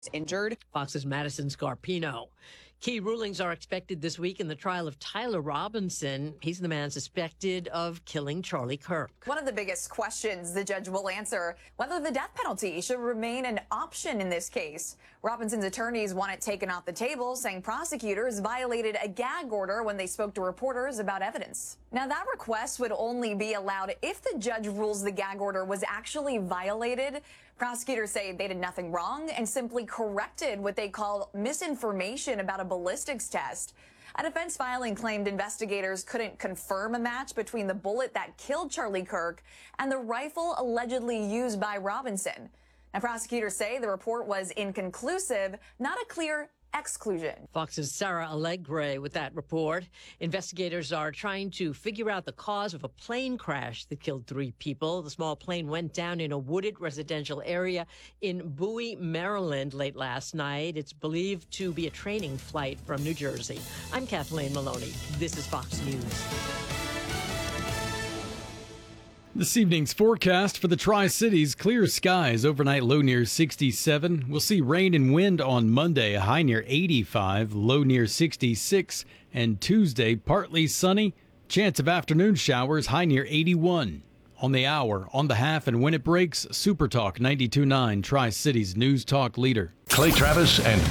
injured. Fox's Madison Scarpino. Key rulings are expected this week in the trial of Tyler Robinson. He's the man suspected of killing Charlie Kirk. One of the biggest questions the judge will answer, whether the death penalty should remain an option in this case. Robinson's attorneys want it taken off the table, saying prosecutors violated a gag order when they spoke to reporters about evidence. Now, that request would only be allowed if the judge rules the gag order was actually violated. Prosecutors say they did nothing wrong and simply corrected what they call misinformation about a ballistics test. A defense filing claimed investigators couldn't confirm a match between the bullet that killed Charlie Kirk and the rifle allegedly used by Robinson. Now, prosecutors say the report was inconclusive, not a clear exclusion. Fox's Sarah Allegre with that report. Investigators are trying to figure out the cause of a plane crash that killed 3 people. The small plane went down in a wooded residential area in Bowie, Maryland late last night. It's believed to be a training flight from New Jersey. I'm Kathleen Maloney. This is Fox News. This evening's forecast for the Tri-Cities: clear skies, overnight low near 67. We'll see rain and wind on Monday, a high near 85, low near 66. And Tuesday, partly sunny, chance of afternoon showers, high near 81. On the hour, on the half, and when it breaks, Super Talk 92.9, Tri-Cities News Talk leader. Clay Travis and